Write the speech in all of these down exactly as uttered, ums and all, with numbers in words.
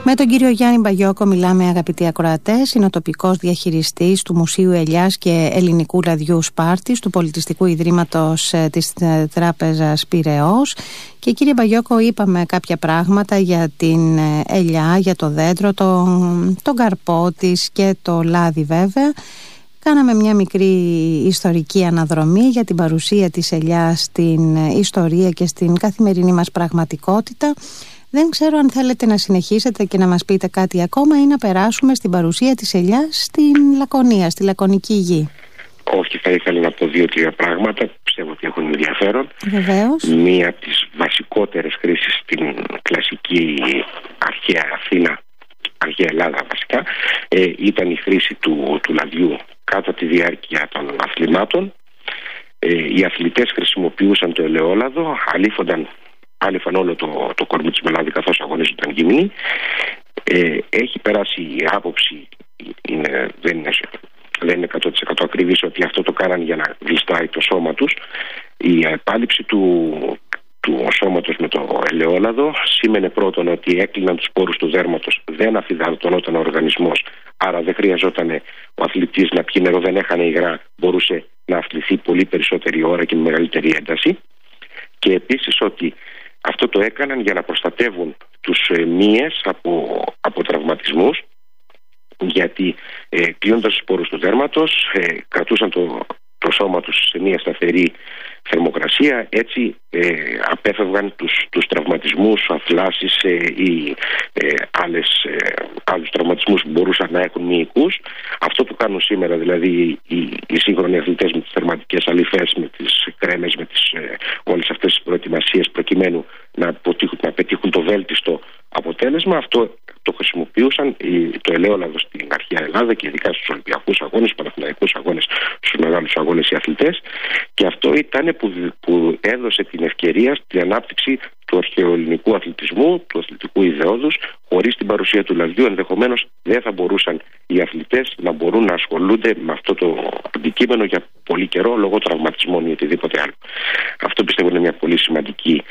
Με τον κύριο Γιάννη Μπαγιόκο μιλάμε, αγαπητοί ακροατές. Είναι ο τοπικός διαχειριστής του Μουσείου Ελιάς και Ελληνικού Λαδιού Σπάρτης του Πολιτιστικού Ιδρύματος της Τράπεζας Πειραιώς. Και κύριε Μπαγιόκο, είπαμε κάποια πράγματα για την ελιά, για το δέντρο, τον, τον καρπό της και το λάδι βέβαια. Κάναμε μια μικρή ιστορική αναδρομή για την παρουσία της ελιάς στην ιστορία και στην καθημερινή μας πραγματικότητα. Δεν ξέρω αν θέλετε να συνεχίσετε και να μας πείτε κάτι ακόμα ή να περάσουμε στην παρουσία της ελιάς στην Λακωνία, στη Λακωνική γη. Όχι, θα ήθελα να πω δύο-τρία πράγματα που πιστεύω ότι έχουν ενδιαφέρον. Βεβαίως. Μία από τις βασικότερες χρήσεις στην κλασική αρχαία Αθήνα, αρχαία Ελλάδα βασικά, ε, ήταν η χρήση του, του λαδιού κατά τη διάρκεια των αθλημάτων. Ε, οι αθλητές χρησιμοποιούσαν το ελαιόλαδο, αλήφονταν άλυφαν όλο το, το κορμί της με λάδι καθώς αγωνίζονταν γυμνοί. Ε, έχει περάσει η άποψη, είναι, δεν, είναι, δεν είναι εκατό τοις εκατό ακριβής, ότι αυτό το κάναν για να γλιστράει το σώμα τους. Η επάλυψη του, του σώματος με το ελαιόλαδο σήμαινε πρώτον ότι έκλειναν τους πόρους του δέρματος, δεν αφυδατωνόταν ο οργανισμός, άρα δεν χρειαζόταν ο αθλητής να πιει νερό, δεν έχανε υγρά, μπορούσε να αθληθεί πολύ περισσότερη ώρα και με μεγαλύτερη ένταση. Και επίσης ότι αυτό το έκαναν για να προστατεύουν τους ε, μύες από, από τραυματισμούς, γιατί ε, κλείνοντας τους πόρους του δέρματος ε, κρατούσαν το, το σώμα τους σε μια σταθερή θερμοκρασία, έτσι ε, απέφευγαν τους, τους τραυματισμούς, αθλάσεις ε, ή ε, άλλες, ε, άλλους τραυματισμούς που μπορούσαν να έχουν μυϊκούς. Αυτό που κάνουν σήμερα δηλαδή οι, οι σύγχρονοι αθλητές με τις θερματικές αλυφές, με τις κρέμες, με τις, ε, όλες αυτές τις προετοιμασίες προκειμένου να, αποτύχουν, να πετύχουν το βέλτιστο αποτέλεσμα, αυτό το χρησιμοποιούσαν το ελαιόλαδο στην αρχαία Ελλάδα και ειδικά στους Ολυμπιακούς αγώνες, στους Παναθηναϊκούς αγώνες, στους μεγάλους αγώνες οι αθλητές, και αυτό ήταν που, που έδωσε την ευκαιρία στην ανάπτυξη του αρχαιοελληνικού αθλητισμού, του αθλητικού ιδεώδους. Χωρίς την παρουσία του λαδιού ενδεχομένως δεν θα μπορούσαν οι αθλητές να μπορούν να ασχολούνται με αυτό το αντικείμενο για πολύ καιρό λόγω τραυματισμών ή οτιδήποτε άλλο. Αυτό πιστεύω είναι μια πολύ σημαντική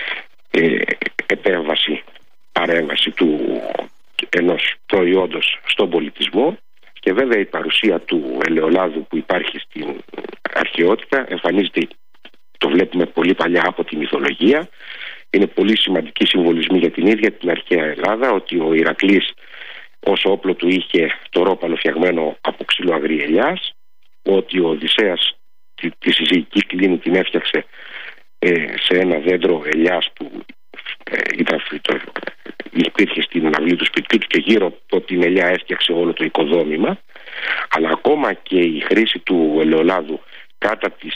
ε, επέμβαση, παρέμβαση του ενός προϊόντος στον πολιτισμό. Και βέβαια η παρουσία του ελαιολάδου που υπάρχει στην αρχαιότητα εμφανίζεται, το βλέπουμε πολύ παλιά από τη μυθολογία. Είναι πολύ σημαντική συμβολισμή για την ίδια την αρχαία Ελλάδα, ότι ο Ηρακλής ως όπλο του είχε το ρόπαλο φτιαγμένο από ξύλο αγρή ελιάς, ότι ο Οδυσσέας τη, τη συζυγική κλίνη την έφτιαξε ε, σε ένα δέντρο ελιάς που ε, ήταν φυτο, υπήρχε στην αυλή του σπιτιού του και γύρω από την ελιά έφτιαξε όλο το οικοδόμημα. Αλλά ακόμα και η χρήση του ελαιολάδου κατά τις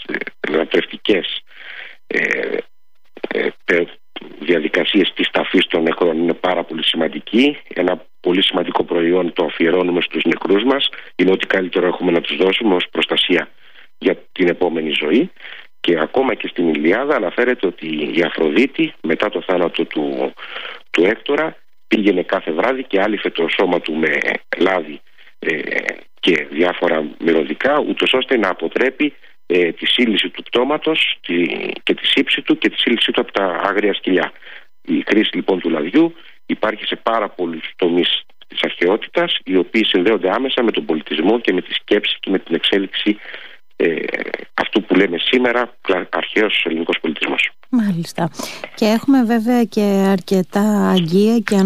λατρευτικές ε, ε, ε, διαδικασίες της ταφής των νεκρών είναι πάρα πολύ σημαντική. Ένα πολύ σημαντικό προϊόν το αφιερώνουμε στους νεκρούς μας. Είναι ό,τι καλύτερο έχουμε να τους δώσουμε ως προστασία για την επόμενη ζωή. Και ακόμα και στην Ιλιάδα αναφέρεται ότι η Αφροδίτη μετά το θάνατο του, του Έκτορα πήγαινε κάθε βράδυ και άλυφε το σώμα του με λάδι ε, και διάφορα μυρωδικά, ούτως ώστε να αποτρέπει ε, τη σύλληση του πτώματος τη, και τη σύψη του και τη σύλλησή του από τα άγρια σκυλιά. Η χρήση λοιπόν του λαδιού υπάρχει σε πάρα πολλούς τομείς της αρχαιότητας, οι οποίοι συνδέονται άμεσα με τον πολιτισμό και με τη σκέψη και με την εξέλιξη ε, αυτού που λέμε σήμερα αρχαίος ελληνικός πολιτισμός. Μάλιστα. Και έχουμε βέβαια και αρκετά αγγεία και